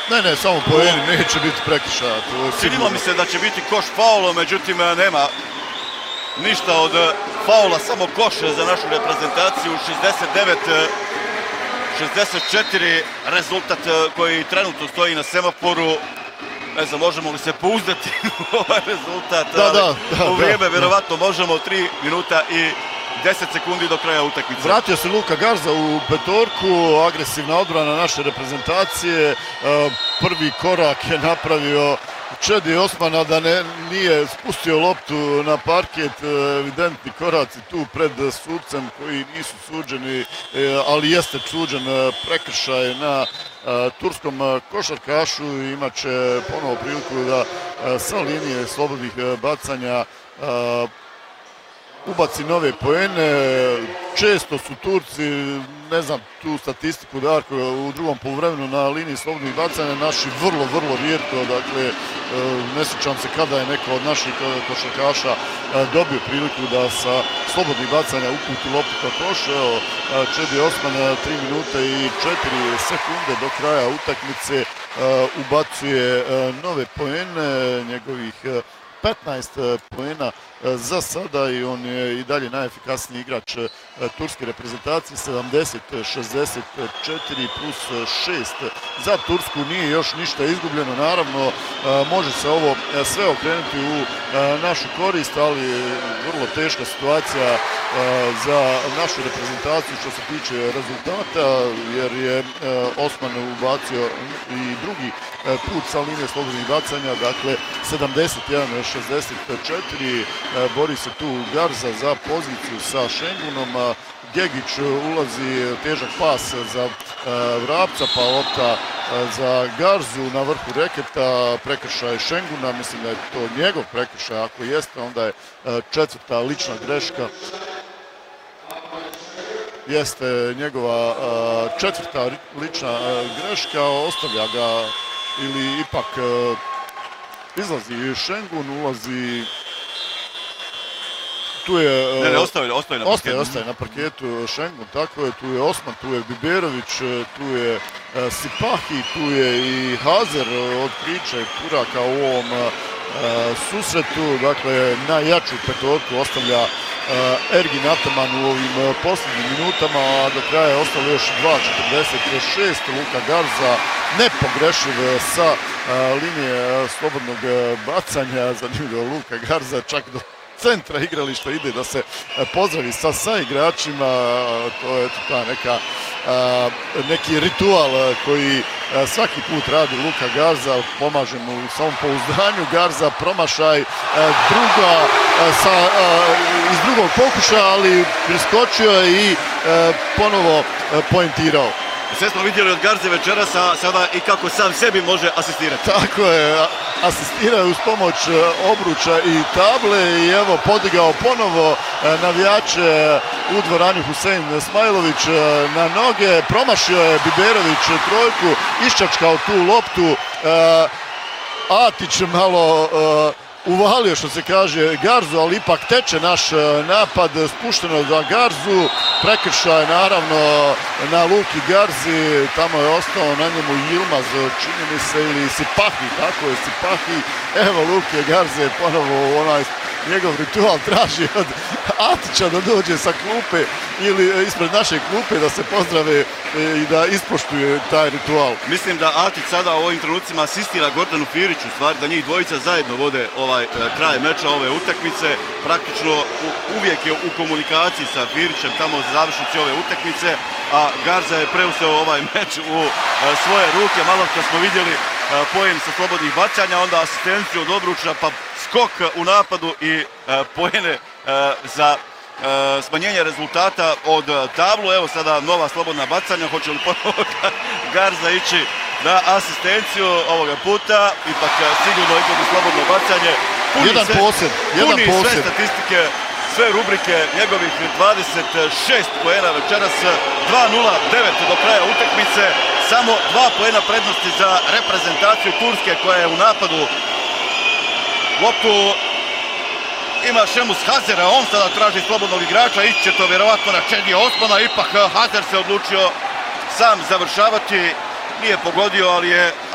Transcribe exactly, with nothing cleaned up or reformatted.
Ne, ne, samo poeni, neće biti prekršaja. Činilo mi se da će biti koš faula, međutim nema ništa od faula, samo koš za našu reprezentaciju. šezdeset devet šezdeset četiri rezultat koji trenutno stoji na semaforu. Ne znam, možemo li se pouzdati u ovaj rezultat? Da, da, da. U vrijeme, verovatno, možemo tri minuta i deset sekundi do kraja utakmice. Vratio se Luka Garza u petorku, agresivna odbrana naše reprezentacije. Prvi korak je napravio Čedi Osmana da ne, nije spustio loptu na parket, evidentni koraci tu pred sudcem koji nisu suđeni, ali jeste suđen prekršaj na turskom košarkašu i imat će ponovo priliku da sa linije slobodnih bacanja ubaci nove poene. Često su Turci, ne znam tu statistiku Darko, u drugom poluvremenu na liniji slobodnih bacanja, naši vrlo, vrlo rijetko, dakle ne sjećam se kada je neko od naših košarkaša dobio priliku da sa slobodnih bacanja uputi loptu ka košu. Evo, Čedi Osman, tri minute i četiri sekunde do kraja utakmice ubacuje nove poene, njegovih petnaest poena za sada i on je i dalje najefikasniji igrač turske reprezentacije. Sedamdeset šezdeset četiri plus šest za Tursku, nije još ništa izgubljeno. Naravno, može se ovo sve okrenuti u našu korist, ali vrlo teška situacija za našu reprezentaciju što se tiče rezultata, jer je Osman ubacio i drugi put sa linije slobodnih bacanja, dakle sedamdeset jedan šezdeset četiri. Bori se tu Garza za poziciju sa Šengunom. Gegić ulazi, težak pas za Vrapca, pa lopta za Garzu na vrhu reketa, prekršaj Šenguna, mislim da je to njegov prekršaj, ako jeste onda je četvrta lična greška. Jeste njegova četvrta lična greška, ostavlja ga ili ipak izlazi Šengun, ulazi... Tu je... Ne, ne, ostaje, ostaje na parketu. Ostaje, ostaje na parketu Šengun, tako je, tu je Osman, tu je Biberović, tu je Sipahi, tu je i Hazer od Kriča i Puraka u ovom susretu, dakle najjaču petorku ostavlja Ergin Ataman u ovim posljednjim minutama, a do kraja je ostalo još dva četrdeset šest. Luka Garza nepogrešiv sa linije slobodnog bacanja, zanimljivo Luka Garza čak do centra igrališta ide da se pozdravi sa saigračima. To je ta neka neki ritual koji svaki put radi Luka Garza, pomaže mu u samom pouzdanju. Garza promašaj druga sa, iz drugog pokušaja, ali priskočio je i ponovo poentirao. Sve smo vidjeli od Garze večeras, a sada i kako sam sebi može asistirati. Tako je, asistirao uz pomoć obruča i table i evo podigao ponovo navijače u dvorani Husein Smajlović na noge. Promašio je Biberović trojku, iščačkao tu loptu. Atić malo uvalio, što se kaže, Garzu, ali ipak teče naš napad, spušteno za Garzu, prekršaj naravno na Luki Garzi, tamo je ostao na njemu Yilmaz, čini mi se, ili Sipahi, tako je Sipahi. Evo Luke Garze, ponovo onaj njegov ritual traži od Atića da dođe sa klupe ili ispred naše klupe da se pozdrave i da ispoštuje taj ritual. Mislim da Atić sada u ovim trenucima asistira Gordanu Firiću, stvari da njih dvojica zajedno vode ovaj kraj meča, ove utakmice. Praktično uvijek je u komunikaciji sa Firićem tamo za završnici ove utakmice, a Garza je preuzeo ovaj meč u svoje ruke. Malo što smo vidjeli poen sa slobodnih bacanja, onda asistenciju od obruča, pa skok u napadu i poene za smanjenje rezultata od tablu. Evo sada nova slobodna bacanja, hoće li ponovo Garza ići na asistenciju ovoga puta, ipak sigurno izgleda slobodno bacanje. Puni jedan sve, posjed, jedan puni posjed. sve statistike, sve rubrike njegovih dvadeset šest poena večeras, dva nula devet do kraja utakmice, samo dva poena prednosti za reprezentaciju Turske koja je u napadu. Loptu ima Šemus Hazera, on sada traži slobodnog igrača, ići će to vjerovatno na Čedi Osmana, ipak Hazer se odlučio sam završavati, nije pogodio, ali je